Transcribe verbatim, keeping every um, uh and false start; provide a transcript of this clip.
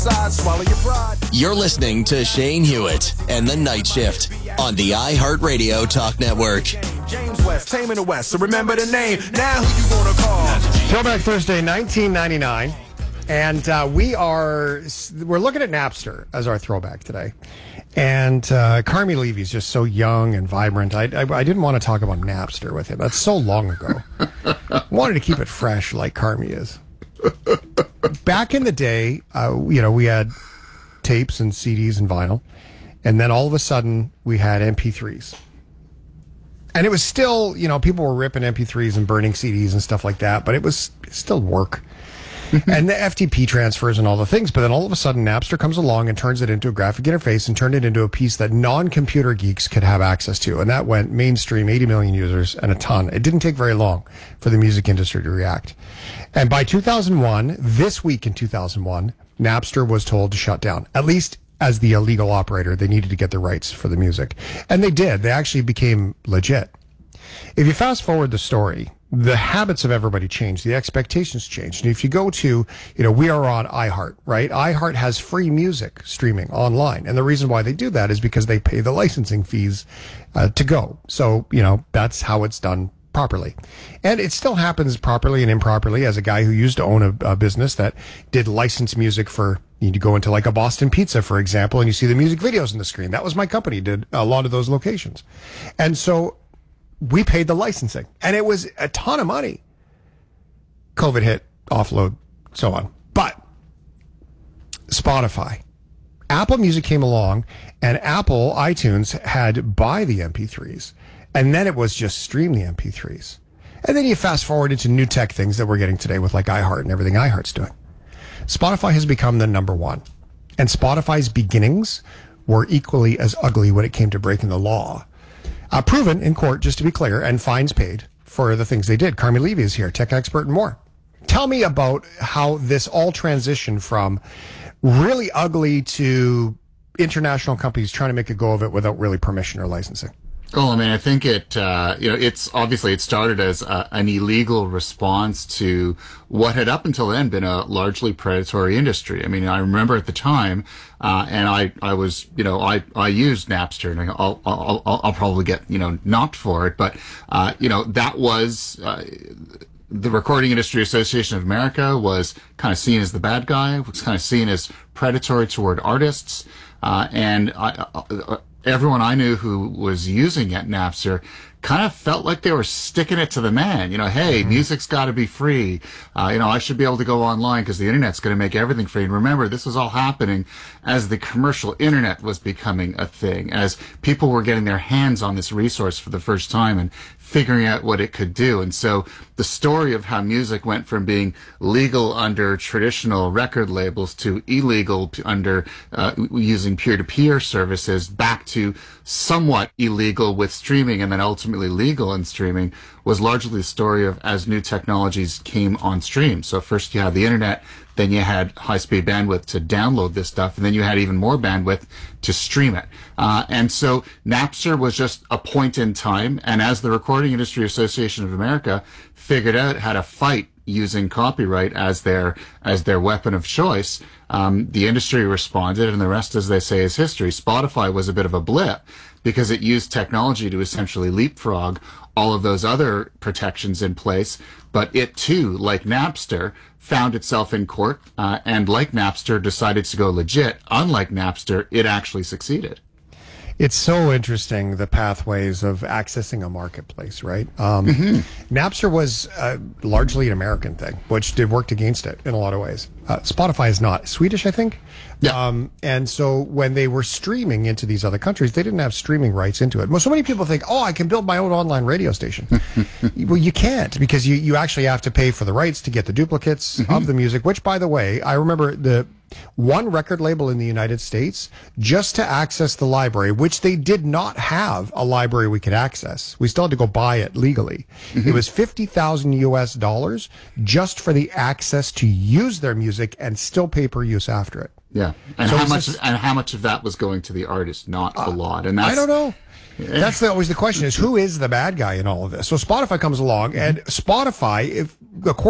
Swallow your pride. You're listening to Shane Hewitt and the Night Shift on the iHeartRadio Talk Network. James West, Tame in the West, so remember the name. Now who you gonna call? Throwback Thursday, nineteen ninety-nine. And uh, we are, we're looking at Napster as our throwback today. And uh, Carmi Levy's just so young and vibrant. I, I, I didn't want to talk about Napster with him. That's so long ago. I wanted to keep it fresh like Carmi is. Back in the day, uh, you know, we had tapes and C Ds and vinyl, and then all of a sudden we had M P threes. And it was still, you know, people were ripping M P threes and burning C Ds and stuff like that, but it was still work. And the F T P transfers and all the things, but then all of a sudden Napster comes along and turns it into a graphic interface and turned it into a piece that non-computer geeks could have access to. And that went mainstream, eighty million users and a ton. It didn't take very long for the music industry to react. And by two thousand one, this week in two thousand one, Napster was told to shut down. At least as the illegal operator, they needed to get the rights for the music. And they did. They actually became legit. If you fast forward the story, the habits of everybody changed. The expectations changed. And if you go to, you know, we are on iHeart, right? iHeart has free music streaming online. And the reason why they do that is because they pay the licensing fees uh, to go. So, you know, that's how it's done properly. And it still happens properly and improperly. As a guy who used to own a, a business that did licensed music for, you need to go into like a Boston Pizza, for example, and you see the music videos on the screen. That was my company, did a lot of those locations. And so we paid the licensing, and it was a ton of money. COVID hit, offload, so on. But Spotify, Apple Music came along, and Apple iTunes had buy the M P threes, and then it was just stream the M P threes. And then you fast forward into new tech things that we're getting today with like iHeart and everything iHeart's doing. Spotify has become the number one, and Spotify's beginnings were equally as ugly when it came to breaking the law. Uh, proven in court, just to be clear, and fines paid for the things they did. Carmi Levy is here, tech expert and more. Tell me about how this all transitioned from really ugly to international companies trying to make a go of it without really permission or licensing. Oh, I mean, I think it, uh, you know, it's obviously it started as a, an illegal response to what had up until then been a largely predatory industry. I mean, I remember at the time, uh, and I, I was, you know, I, I used Napster, and I'll, I'll, I'll, I'll probably get, you know, knocked for it, but, uh, you know, that was, uh, the Recording Industry Association of America was kind of seen as the bad guy, was kind of seen as predatory toward artists, uh, and I, I everyone I knew who was using it, Napster, kind of felt like they were sticking it to the man. You know, hey, mm-hmm. music's got to be free. Uh, you know, I should be able to go online because the internet's going to make everything free. And remember, this was all happening as the commercial internet was becoming a thing, as people were getting their hands on this resource for the first time and figuring out what it could do. And so the story of how music went from being legal under traditional record labels to illegal under uh, using peer-to-peer services back to somewhat illegal with streaming and then ultimately legal in streaming was largely the story of as new technologies came on stream. So first you had the internet, then you had high-speed bandwidth to download this stuff, and then you had even more bandwidth to stream it. Uh, and so Napster was just a point in time, and as the Recording Industry Association of America figured out how to fight using copyright as their as their weapon of choice, um, the industry responded, and the rest, as they say, is history. Spotify was a bit of a blip because it used technology to essentially leapfrog all of those other protections in place, but it too, like Napster, found itself in court, uh, and like Napster, decided to go legit. Unlike Napster, it actually succeeded. It's so interesting, the pathways of accessing a marketplace, right? Um, mm-hmm. Napster was uh, largely an American thing, which did worked against it in a lot of ways. Uh, Spotify is not. Swedish, I think. Yeah. Um, and so when they were streaming into these other countries, they didn't have streaming rights into it. Well, so many people think, oh, I can build my own online radio station. Well, you can't, because you, you actually have to pay for the rights to get the duplicates mm-hmm. of the music, which, by the way, I remember the one record label in the United States, just to access the library, which they did not have a library we could access. We still had to go buy it legally. Mm-hmm. It was fifty thousand U S dollars just for the access to use their music and still pay per use after it. Yeah. And so how much just, and how much of that was going to the artist, not uh, a lot. And that's, I don't know. That's the, always the question, is who is the bad guy in all of this? So Spotify comes along, and Spotify, if according